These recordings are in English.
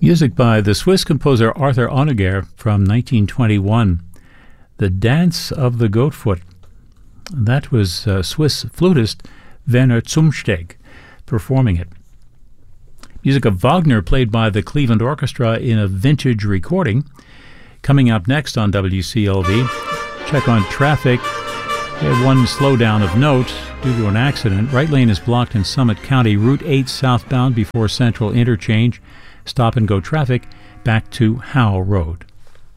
Music by the Swiss composer Arthur Honegger from 1921. The Dance of the Goatfoot. That was Swiss flutist Werner Zumsteg performing it. Music of Wagner played by the Cleveland Orchestra in a vintage recording. Coming up next on WCLV, check on traffic. We have one slowdown of note due to an accident. Right lane is blocked in Summit County, Route 8 southbound before Central Interchange. Stop-and-go traffic back to Howe Road.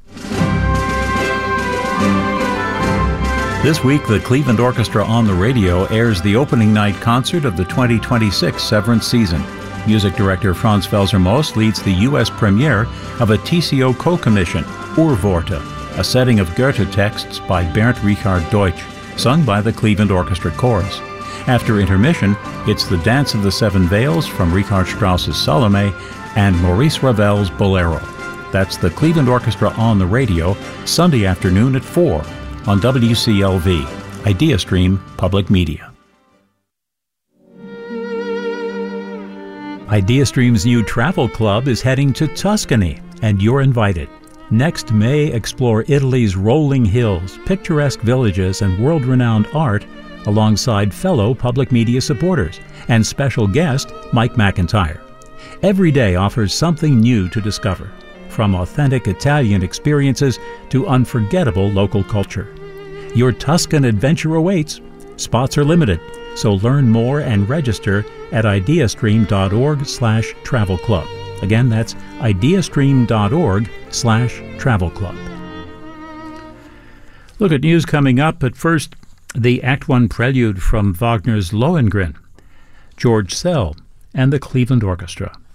This week, the Cleveland Orchestra on the Radio airs the opening night concert of the 2026 Severance season. Music director Franz Felser-Most leads the U.S. premiere of a TCO co-commission, Urworte, a setting of Goethe texts by Bernd Richard Deutsch, sung by the Cleveland Orchestra Chorus. After intermission, it's the Dance of the Seven Veils from Richard Strauss's Salome and Maurice Ravel's Bolero. That's the Cleveland Orchestra on the Radio, Sunday afternoon at 4 on WCLV, IdeaStream Public Media. IdeaStream's new travel club is heading to Tuscany, and you're invited. Next May, explore Italy's rolling hills, picturesque villages, and world-renowned art alongside fellow public media supporters and special guest Mike McIntyre. Every day offers something new to discover, from authentic Italian experiences to unforgettable local culture. Your Tuscan adventure awaits. Spots are limited, so learn more and register at ideastream.org/travel club. Again, that's ideastream.org/travel club. Look at news coming up, but first, the Act I prelude from Wagner's Lohengrin, George Szell, and the Cleveland Orchestra.